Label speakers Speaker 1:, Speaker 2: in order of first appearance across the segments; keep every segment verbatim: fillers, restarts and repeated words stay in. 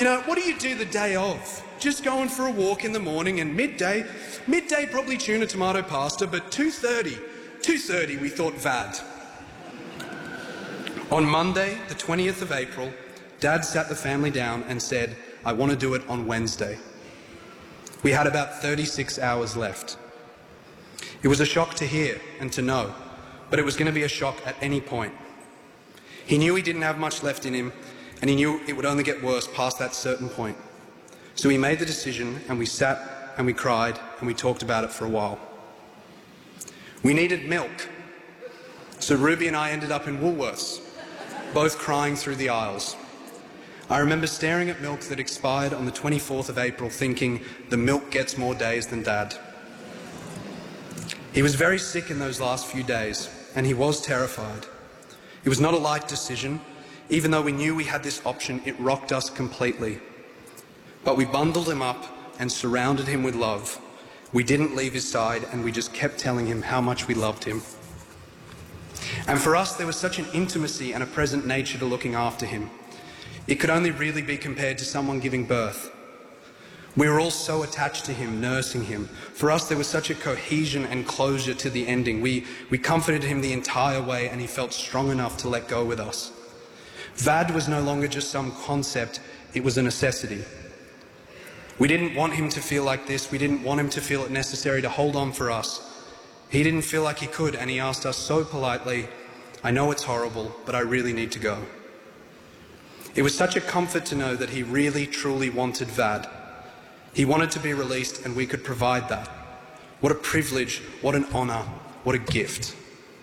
Speaker 1: know, what do you do the day of? Just going for a walk in the morning, and midday, midday probably tuna tomato pasta, but two thirty, two thirty we thought V A D. On Monday, the twentieth of April, Dad sat the family down and said, I want to do it on Wednesday. We had about thirty-six hours left. It was a shock to hear and to know, but it was going to be a shock at any point. He knew he didn't have much left in him, and he knew it would only get worse past that certain point. So he made the decision, and we sat and we cried and we talked about it for a while. We needed milk, so Ruby and I ended up in Woolworths, both crying through the aisles. I remember staring at milk that expired on the twenty-fourth of April thinking, the milk gets more days than Dad. He was very sick in those last few days, and he was terrified. It was not a light decision. Even though we knew we had this option, it rocked us completely. But we bundled him up and surrounded him with love. We didn't leave his side, and we just kept telling him how much we loved him. And for us, there was such an intimacy and a present nature to looking after him. It could only really be compared to someone giving birth. We were all so attached to him, nursing him. For us, there was such a cohesion and closure to the ending. We, we comforted him the entire way, and he felt strong enough to let go with us. V A D was no longer just some concept, it was a necessity. We didn't want him to feel like this. We didn't want him to feel it necessary to hold on for us. He didn't feel like he could, and he asked us so politely, I know it's horrible, but I really need to go. It was such a comfort to know that he really, truly wanted V A D. He wanted to be released, and we could provide that. What a privilege, what an honour, what a gift.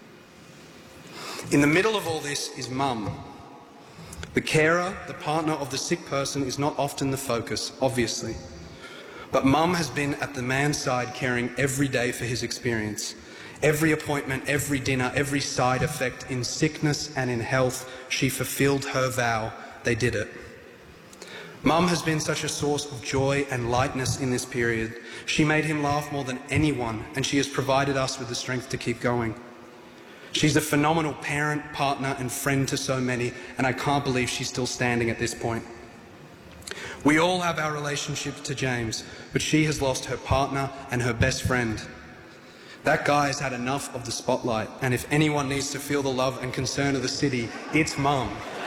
Speaker 1: In the middle of all this is Mum. The carer, the partner of the sick person, is not often the focus, obviously. But Mum has been at the man's side caring every day for his experience. Every appointment, every dinner, every side effect, in sickness and in health, she fulfilled her vow. They did it. Mum has been such a source of joy and lightness in this period. She made him laugh more than anyone, and she has provided us with the strength to keep going. She's a phenomenal parent, partner, and friend to so many, and I can't believe she's still standing at this point. We all have our relationship to James, but she has lost her partner and her best friend. That guy has had enough of the spotlight, and if anyone needs to feel the love and concern of the city, it's Mum.